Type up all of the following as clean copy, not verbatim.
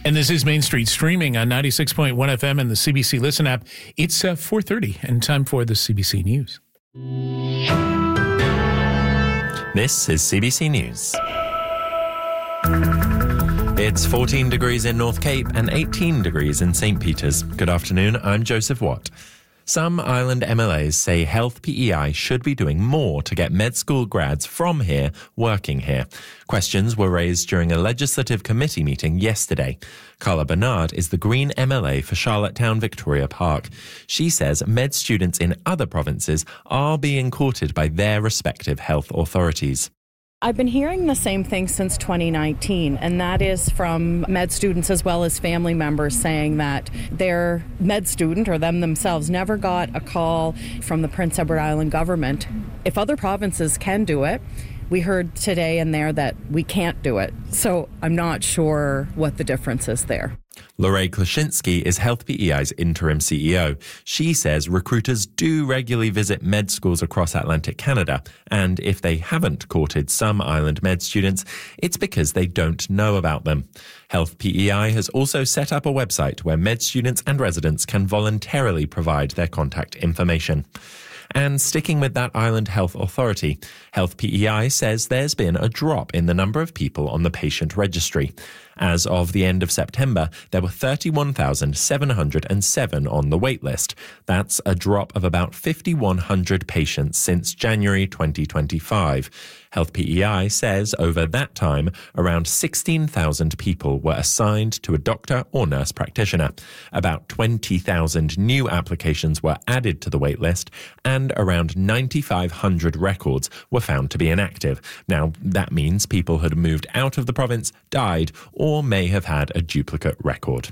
And this is Main Street streaming on 96.1 FM and the CBC Listen app. It's 4:30 and time for the CBC News. This is CBC News. It's 14 degrees in North Cape and 18 degrees in St. Peters. Good afternoon, I'm Joseph Watt. Some island MLAs say Health PEI should be doing more to get med school grads from here working here. Questions were raised during a legislative committee meeting yesterday. Carla Bernard is the Green MLA for Charlottetown Victoria Park. She says med students in other provinces are being courted by their respective health authorities. I've been hearing the same thing since 2019, and that is from med students as well as family members saying that their med student or them themselves never got a call from the Prince Edward Island government. If other provinces can do it, we heard today and there that we can't do it. So I'm not sure what the difference is there. Lorraine Klashinsky is Health PEI's interim CEO. She says recruiters do regularly visit med schools across Atlantic Canada, and if they haven't courted some island med students, it's because they don't know about them. Health PEI has also set up a website where med students and residents can voluntarily provide their contact information. And sticking with that island health authority, Health PEI says there's been a drop in the number of people on the patient registry. As of the end of September, there were 31,707 on the wait list. That's a drop of about 5,100 patients since January 2025. Health PEI says over that time, around 16,000 people were assigned to a doctor or nurse practitioner. About 20,000 new applications were added to the wait list, and around 9,500 records were found to be inactive. Now, that means people had moved out of the province, died, or may have had a duplicate record.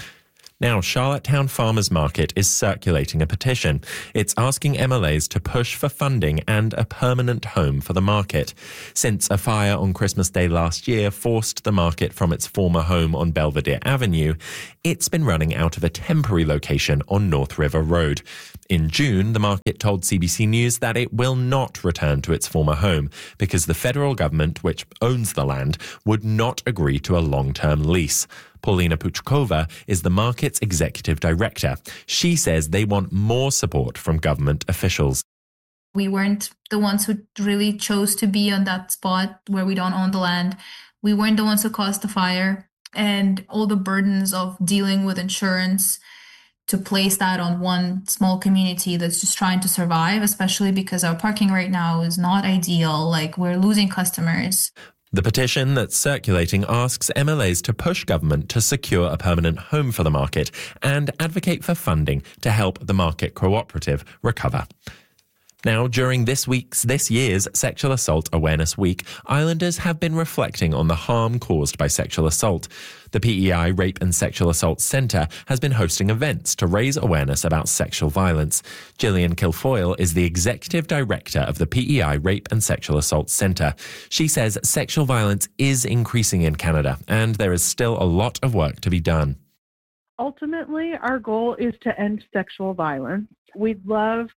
Now, Charlottetown Farmers Market is circulating a petition. It's asking MLAs to push for funding and a permanent home for the market. Since a fire on Christmas Day last year forced the market from its former home on Belvedere Avenue, it's been running out of a temporary location on North River Road. In June, the market told CBC News that it will not return to its former home because the federal government, which owns the land, would not agree to a long-term lease. Paulina Puchkova is the market's executive director. She says they want more support from government officials. We weren't the ones who really chose to be on that spot where we don't own the land. We weren't the ones who caused the fire, and all the burdens of dealing with insurance to place that on one small community that's just trying to survive, especially because our parking right now is not ideal. Like, we're losing customers. The petition that's circulating asks MLAs to push government to secure a permanent home for the market and advocate for funding to help the market cooperative recover. Now, during this year's Sexual Assault Awareness Week, Islanders have been reflecting on the harm caused by sexual assault. The PEI Rape and Sexual Assault Centre has been hosting events to raise awareness about sexual violence. Gillian Kilfoyle is the Executive Director of the PEI Rape and Sexual Assault Centre. She says sexual violence is increasing in Canada and there is still a lot of work to be done. Ultimately, our goal is to end sexual violence. We'd love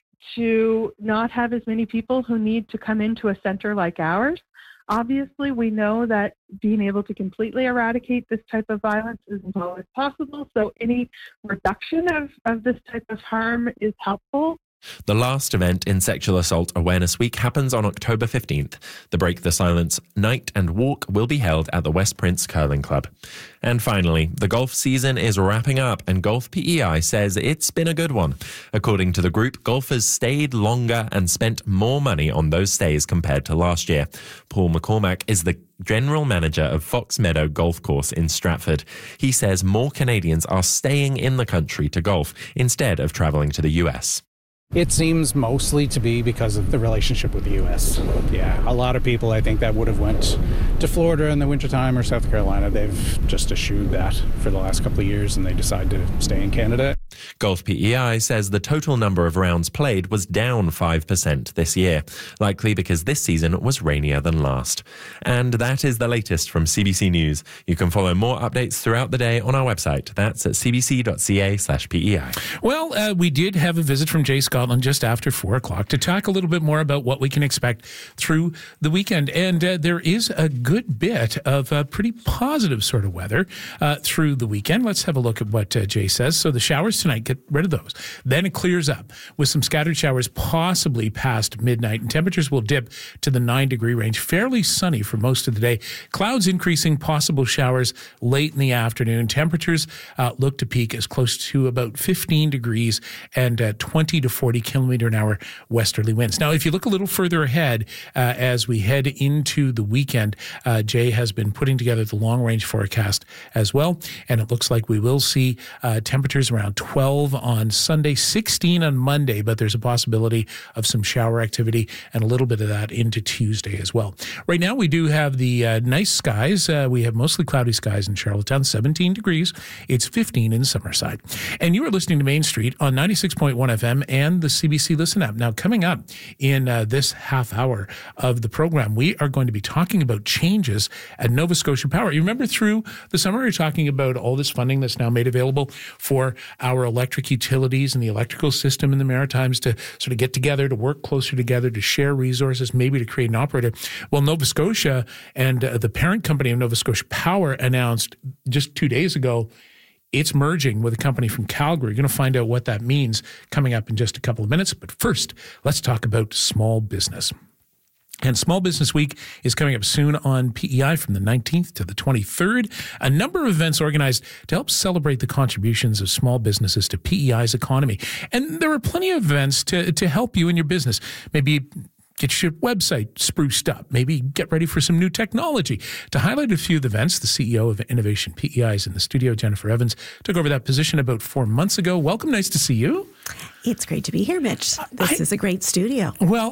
to not have as many people who need to come into a center like ours. Obviously, we know that being able to completely eradicate this type of violence isn't always possible, so any reduction of this type of harm is helpful. The last event in Sexual Assault Awareness Week happens on October 15th. The Break the Silence Night and Walk will be held at the West Prince Curling Club. And finally, the golf season is wrapping up and Golf PEI says it's been a good one. According to the group, golfers stayed longer and spent more money on those stays compared to last year. Paul McCormack is the General Manager of Fox Meadow Golf Course in Stratford. He says more Canadians are staying in the country to golf instead of travelling to the US. It seems mostly to be because of the relationship with the U.S. Yeah, a lot of people, I think, that would have went to Florida in the wintertime or South Carolina, they've just eschewed that for the last couple of years and they decide to stay in Canada. Golf PEI says the total number of rounds played was down 5% this year, likely because this season was rainier than last. And that is the latest from CBC News. You can follow more updates throughout the day on our website. That's at cbc.ca/PEI. Well, we did have a visit from Jay Scotland just after 4 o'clock to talk a little bit more about what we can expect through the weekend. And there is a good bit of pretty positive sort of weather through the weekend. Let's have a look at what Jay says. So the showers tonight, get rid of those. Then it clears up with some scattered showers possibly past midnight, and temperatures will dip to the 9-degree range. Fairly sunny for most of the day. Clouds increasing, possible showers late in the afternoon. Temperatures look to peak as close to about 15 degrees and 20 to 40 kilometer an hour westerly winds. Now, if you look a little further ahead as we head into the weekend, Jay has been putting together the long-range forecast as well, and it looks like we will see temperatures around 12 on Sunday, 16 on Monday, but there's a possibility of some shower activity and a little bit of that into Tuesday as well. Right now, we do have the nice skies. We have mostly cloudy skies in Charlottetown, 17 degrees. It's 15 in Summerside. And you are listening to Main Street on 96.1 FM and the CBC Listen app. Now, coming up in this half hour of the program, we are going to be talking about changes at Nova Scotia Power. You remember through the summer, we were talking about all this funding that's now made available for our electric utilities and the electrical system in the Maritimes to sort of get together, to work closer together, to share resources, maybe to create an operator. Well, Nova Scotia and the parent company of Nova Scotia Power announced just 2 days ago it's merging with a company from Calgary. You're going to find out what that means coming up in just a couple of minutes. But first, let's talk about small business. And Small Business Week is coming up soon on PEI from the 19th to the 23rd. A number of events organized to help celebrate the contributions of small businesses to PEI's economy. And there are plenty of events to help you in your business. Maybe get your website spruced up. Maybe get ready for some new technology. To highlight a few of the events, the CEO of Innovation PEI is in the studio. Jennifer Evans took over that position about 4 months ago. Welcome. Nice to see you. It's great to be here, Mitch. This is a great studio. Well,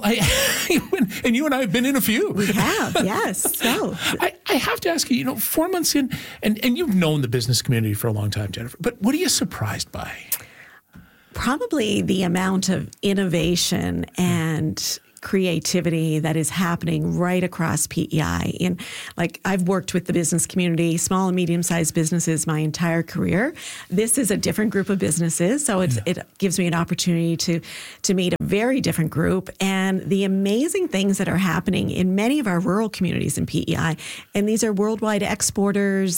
and you and I have been in a few. We have, yes. So I have to ask you, 4 months in, and you've known the business community for a long time, Jennifer, but what are you surprised by? Probably the amount of innovation and creativity that is happening right across PEI. And I've worked with the business community, small and medium-sized businesses my entire career. This is a different group of businesses, so it gives me an opportunity to meet a very different group and the amazing things that are happening in many of our rural communities in PEI. And these are worldwide exporters.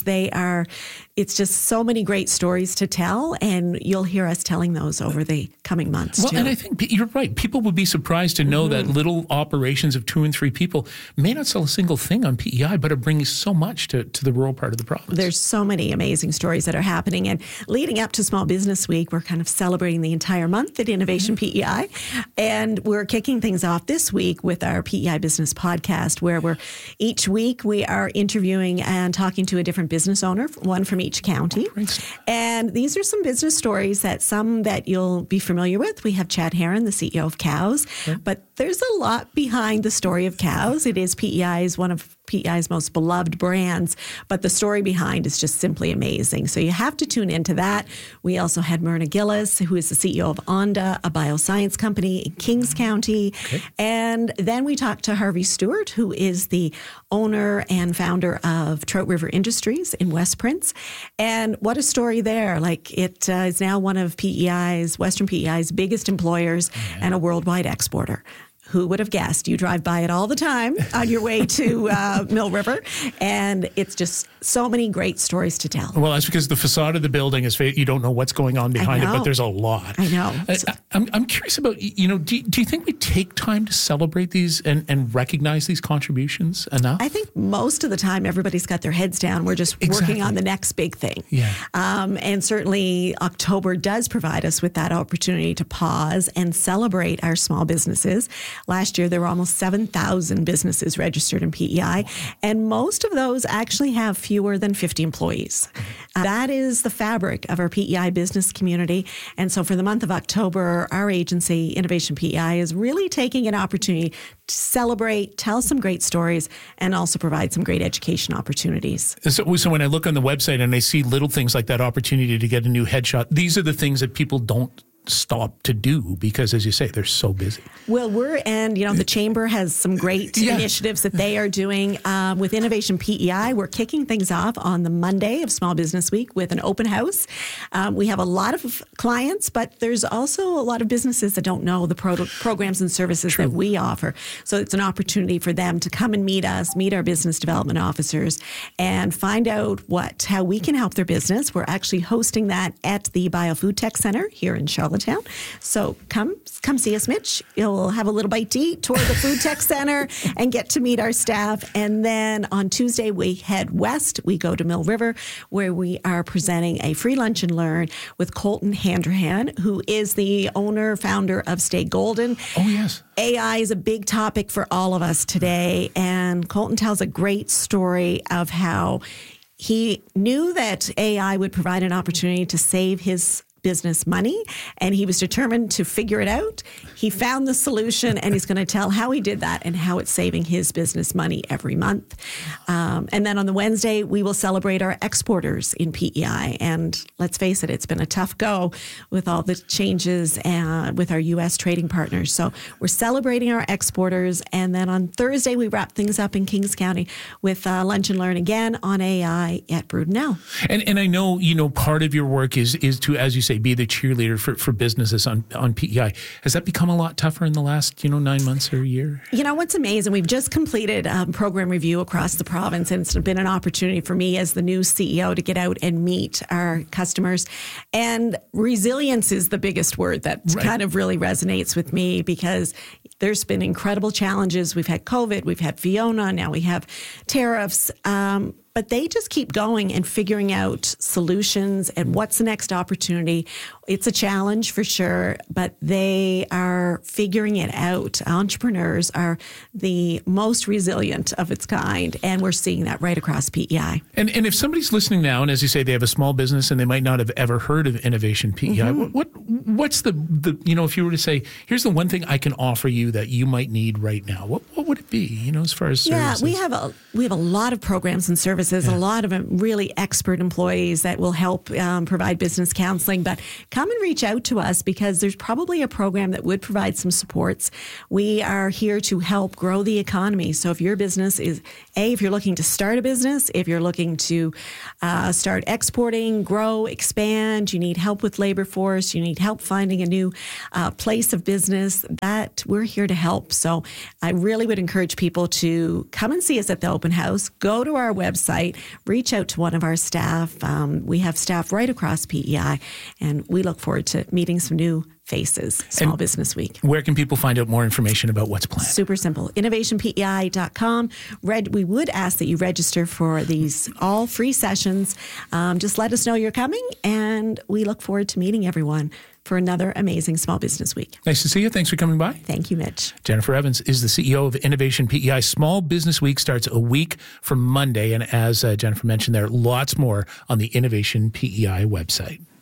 It's just so many great stories to tell, and you'll hear us telling those over the coming months, too. And I think you're right. People would be surprised to know that little operations of 2 and 3 people may not sell a single thing on PEI, but are bringing so much to the rural part of the province. There's so many amazing stories that are happening. And leading up to Small Business Week, we're kind of celebrating the entire month at Innovation PEI. And we're kicking things off this week with our PEI Business Podcast, where each week we are interviewing and talking to a different business owner, one from each county. And these are some business stories that you'll be familiar with. We have Chad Heron, the CEO of Cows, but there's a lot behind the story of Cows. It is one of PEI's most beloved brands, but the story behind is just simply amazing. So you have to tune into that. We also had Myrna Gillis, who is the CEO of Onda, a bioscience company in Kings County. Okay. And then we talked to Harvey Stewart, who is the owner and founder of Trout River Industries in West Prince. And what a story there. It is now one of Western PEI's biggest employers and a worldwide exporter. Who would have guessed? You drive by it all the time on your way to Mill River, and it's just so many great stories to tell. Well, that's because the facade of the building is you don't know what's going on behind it, but there's a lot. I know. I'm curious about, do you think we take time to celebrate these and recognize these contributions enough? I think most of the time everybody's got their heads down. We're just working on the next big thing. Yeah. And certainly October does provide us with that opportunity to pause and celebrate our small businesses. Last year, there were almost 7,000 businesses registered in PEI, and most of those actually have fewer than 50 employees. That is the fabric of our PEI business community. And so for the month of October, our agency, Innovation PEI, is really taking an opportunity to celebrate, tell some great stories, and also provide some great education opportunities. So when I look on the website and I see little things like that opportunity to get a new headshot, these are the things that people don't stop to do because, as you say, they're so busy. Well, the Chamber has some great initiatives that they are doing. With Innovation PEI, we're kicking things off on the Monday of Small Business Week with an open house. We have a lot of clients, but there's also a lot of businesses that don't know the programs and services that we offer. So it's an opportunity for them to come and meet us, meet our business development officers, and find out how we can help their business. We're actually hosting that at the Biofood Tech Center here in Charlottetown. So come see us, Mitch. You'll have a little bite to eat, tour the Food Tech Center, and get to meet our staff. And then on Tuesday, we head west. We go to Mill River, where we are presenting a free lunch and learn with Colton Handrahan, who is the owner, founder of Stay Golden. Oh, yes. AI is a big topic for all of us today. And Colton tells a great story of how he knew that AI would provide an opportunity to save his business money, and he was determined to figure it out. He found the solution, and he's going to tell how he did that and how it's saving his business money every month. And then on the Wednesday, we will celebrate our exporters in PEI. And let's face it, it's been a tough go with all the changes with our U.S. trading partners. So we're celebrating our exporters. And then on Thursday, we wrap things up in Kings County with Lunch and Learn again on AI at Brudenell. And I know, part of your work is to, as you say, be the cheerleader for businesses on PEI. Has that become a lot tougher in the last, 9 months or a year? What's amazing, we've just completed a program review across the province, and it's been an opportunity for me as the new CEO to get out and meet our customers. And resilience is the biggest word that kind of really resonates with me, because there's been incredible challenges. We've had COVID, we've had Fiona, now we have tariffs. But they just keep going and figuring out solutions and what's the next opportunity. It's a challenge for sure, but they are figuring it out. Entrepreneurs are the most resilient of its kind, and we're seeing that right across PEI. And if somebody's listening now, and as you say, they have a small business and they might not have ever heard of Innovation PEI, what's the if you were to say, here's the one thing I can offer you that you might need right now, what would it be, as far as services? Yeah, we have a lot of programs and services. A lot of really expert employees that will help provide business counseling. But come and reach out to us, because there's probably a program that would provide some supports. We are here to help grow the economy. So if your business is, if you're looking to start a business, if you're looking to start exporting, grow, expand, you need help with labor force, you need help finding a new place of business, that we're here to help. So I really would encourage people to come and see us at the open house, go to our website, reach out to one of our staff. We have staff right across PEI, and we look forward to meeting some new faces. Small Business Week. Where can people find out more information about what's planned? Super simple. innovationpei.com. We would ask that you register for these all free sessions. Just let us know you're coming, and we look forward to meeting everyone for another amazing Small Business Week. Nice to see you. Thanks for coming by. Thank you, Mitch. Jennifer Evans is the CEO of Innovation PEI. Small Business Week starts a week from Monday. And as Jennifer mentioned there, lots more on the Innovation PEI website.